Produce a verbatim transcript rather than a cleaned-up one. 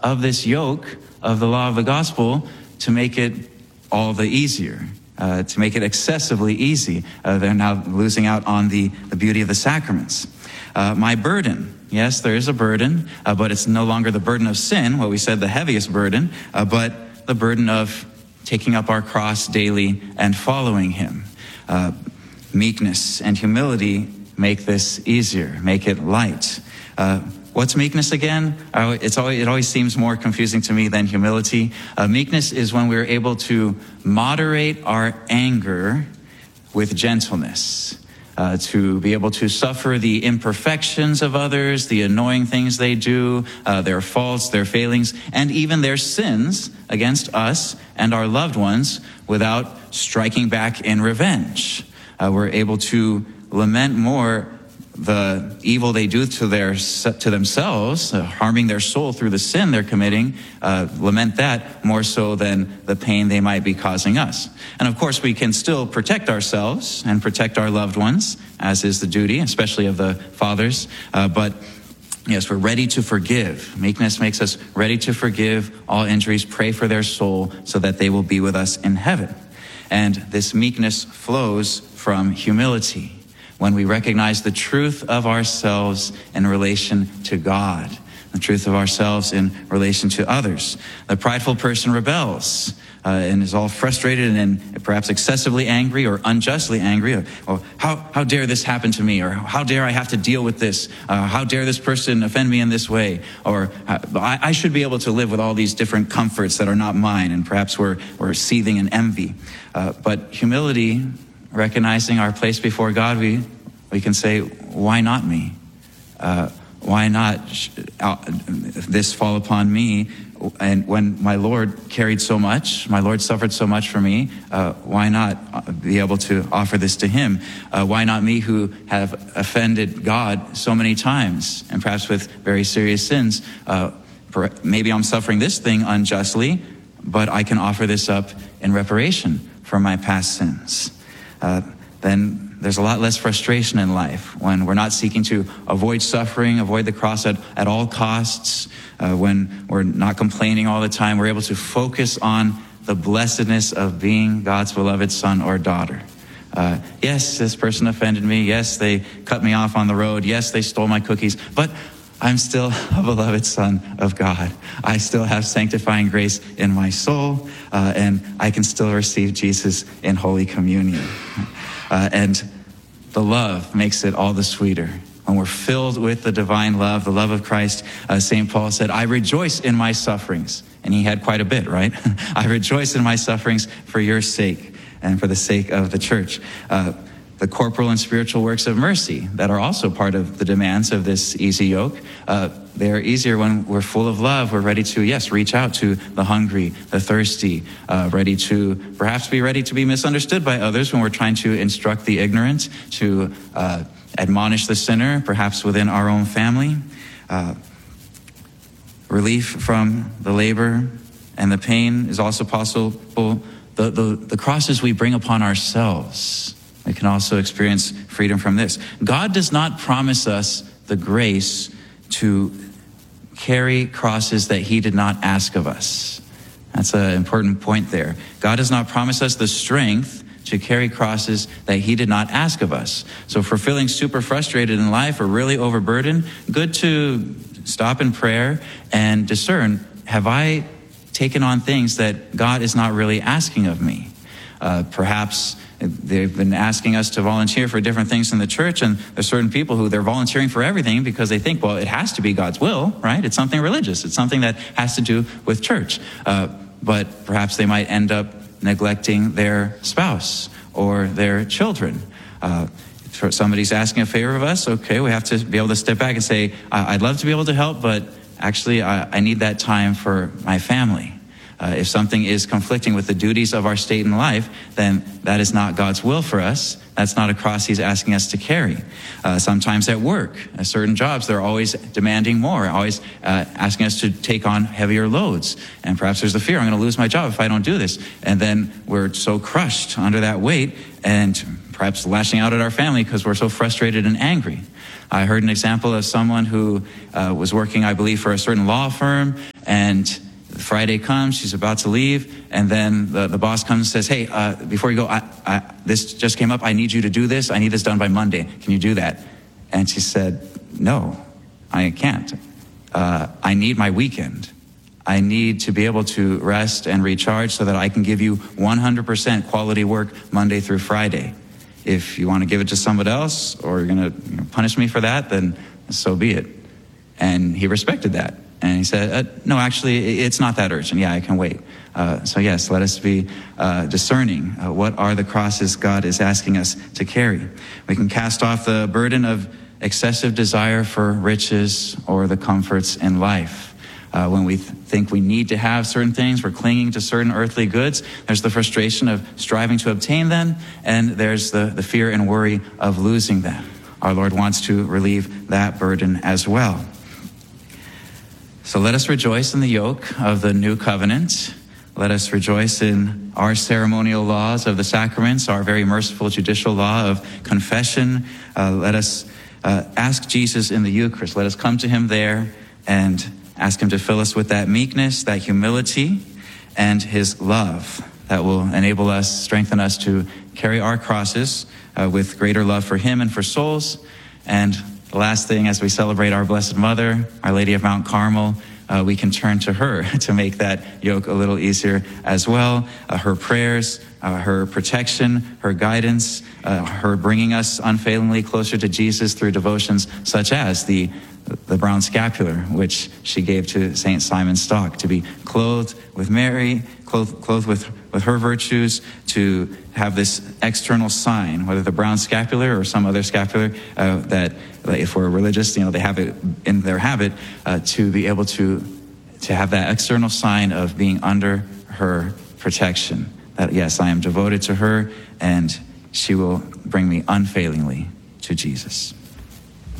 of this yoke of the law of the gospel to make it all the easier, uh, to make it excessively easy. Uh, they're now losing out on the, the beauty of the sacraments. Uh, my burden. Yes, there is a burden, uh, but it's no longer the burden of sin, what we said, the heaviest burden, uh, but the burden of taking up our cross daily and following him. Uh, meekness and humility make this easier, make it light. Uh, what's meekness again? Uh, it's always, it always seems more confusing to me than humility. Uh, meekness is when we're able to moderate our anger with gentleness. Uh, to be able to suffer the imperfections of others, the annoying things they do, uh, their faults, their failings, and even their sins against us and our loved ones without striking back in revenge. Uh, we're able to lament more the evil they do to their to themselves, uh, harming their soul through the sin they're committing, uh, lament that more so than the pain they might be causing us. And of course, we can still protect ourselves and protect our loved ones, as is the duty, especially of the fathers. Uh, but yes, we're ready to forgive. Meekness makes us ready to forgive all injuries, pray for their soul so that they will be with us in heaven. And this meekness flows from humility, when we recognize the truth of ourselves in relation to God, the truth of ourselves in relation to others. The prideful person rebels uh, and is all frustrated and perhaps excessively angry or unjustly angry. Or, or how, how dare this happen to me? Or how dare I have to deal with this? Uh, how dare this person offend me in this way? Or uh, I, I should be able to live with all these different comforts that are not mine. And perhaps we're, we're seething in envy. Uh, but humility, recognizing our place before God, we we can say, why not me? Uh, why not sh- uh, this fall upon me? And when my Lord carried so much, my Lord suffered so much for me, uh, why not be able to offer this to him? Uh, why not me, who have offended God so many times, and perhaps with very serious sins? Uh, maybe I'm suffering this thing unjustly, but I can offer this up in reparation for my past sins. Uh, then there's a lot less frustration in life when we're not seeking to avoid suffering, avoid the cross at, at all costs, uh, when we're not complaining all the time. We're able to focus on the blessedness of being God's beloved son or daughter. Uh, yes, this person offended me. Yes, they cut me off on the road. Yes, they stole my cookies. But I'm still a beloved son of God. I still have sanctifying grace in my soul, uh, and I can still receive Jesus in Holy Communion. Uh, and the love makes it all the sweeter. When we're filled with the divine love, the love of Christ, uh, Saint Paul said, I rejoice in my sufferings. And he had quite a bit, right? I rejoice in my sufferings for your sake and for the sake of the church. Uh, the corporal and spiritual works of mercy that are also part of the demands of this easy yoke, uh, they are easier when we're full of love. We're ready to, yes, reach out to the hungry, the thirsty, uh, ready to perhaps be ready to be misunderstood by others when we're trying to instruct the ignorant, to uh, admonish the sinner, perhaps within our own family. Uh, relief from the labor and the pain is also possible. The, the, the crosses we bring upon ourselves, we can also experience freedom from this. God does not promise us the grace to carry crosses that he did not ask of us. That's an important point there. God does not promise us the strength to carry crosses that he did not ask of us. So if we're feeling super frustrated in life or really overburdened, good to stop in prayer and discern, have I taken on things that God is not really asking of me? Uh, perhaps they've been asking us to volunteer for different things in the church, and there's certain people who they're volunteering for everything because they think, well, it has to be God's will, right? It's something religious. It's something that has to do with church. Uh, but perhaps they might end up neglecting their spouse or their children. Uh, if somebody's asking a favor of us, okay, we have to be able to step back and say, I'd love to be able to help, but actually I, I need that time for my family. Uh, if something is conflicting with the duties of our state in life, then that is not God's will for us. That's not a cross he's asking us to carry. Uh, sometimes at work, at certain jobs, they're always demanding more, always uh, asking us to take on heavier loads. And perhaps there's the fear, I'm going to lose my job if I don't do this. And then we're so crushed under that weight and perhaps lashing out at our family because we're so frustrated and angry. I heard an example of someone who uh, was working, I believe, for a certain law firm, And Friday comes, she's about to leave, and then the, the boss comes and says, hey, uh, before you go, I, I, this just came up. I need you to do this. I need this done by Monday. Can you do that? And she said, no, I can't. Uh, I need my weekend. I need to be able to rest and recharge so that I can give you one hundred percent quality work Monday through Friday. If you want to give it to somebody else or you're going to you know, punish me for that, then so be it. And he respected that. And he said, uh, no, actually, it's not that urgent. Yeah, I can wait. Uh, so yes, let us be uh, discerning. Uh, what are the crosses God is asking us to carry? We can cast off the burden of excessive desire for riches or the comforts in life. Uh, when we th- think we need to have certain things, we're clinging to certain earthly goods. There's the frustration of striving to obtain them, and there's the, the fear and worry of losing them. Our Lord wants to relieve that burden as well. So let us rejoice in the yoke of the new covenant. Let us rejoice in our ceremonial laws of the sacraments, our very merciful judicial law of confession. Uh, let us uh, ask Jesus in the Eucharist. Let us come to him there and ask him to fill us with that meekness, that humility, and his love that will enable us, strengthen us to carry our crosses uh, with greater love for him and for souls. And the last thing, as we celebrate our Blessed Mother, Our Lady of Mount Carmel, uh, we can turn to her to make that yoke a little easier as well. Uh, her prayers, uh, her protection, her guidance, uh, her bringing us unfailingly closer to Jesus through devotions such as the the brown scapular, which she gave to Saint Simon Stock, to be clothed with Mary, clothed, clothed with, with her virtues, to have this external sign, whether the brown scapular or some other scapular, uh, that if we're religious, you know, they have it in their habit, uh, to be able to, to have that external sign of being under her protection. That, yes, I am devoted to her, and she will bring me unfailingly to Jesus.